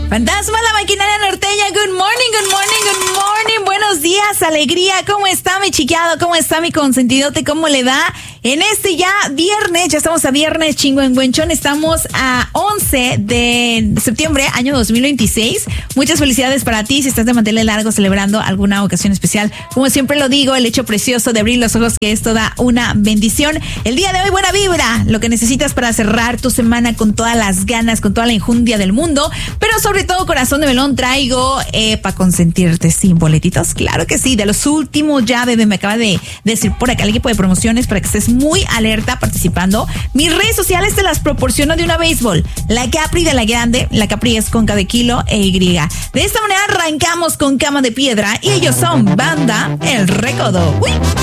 Fantasma, la maquinaria norteña. Good morning, good morning, good morning. Buenos días, alegría. ¿Cómo está mi chiqueado? ¿Cómo está mi consentidote? ¿Cómo le va? En este ya viernes, ya estamos a viernes, chingüengüenchón. Estamos a 11 de septiembre, año 2026. Muchas felicidades para ti si estás de mantener largo celebrando alguna ocasión especial. Como siempre lo digo, el hecho precioso de abrir los ojos, que es toda una bendición. El día de hoy, buena vibra. Lo que necesitas para cerrar tu semana con todas las ganas, con toda la injundia del mundo. Pero sobre todo, corazón de melón, traigo para consentirte sin boletitos. Claro que sí, de los últimos ya, bebé, me acaba de decir por acá el equipo de promociones para que estés muy alerta participando. Mis redes sociales te las proporciono de una béisbol. La Capri de la grande, la Capri es con K de kilo e Y. De esta manera arrancamos con Cama de Piedra y ellos son Banda El Recodo. ¡Uy!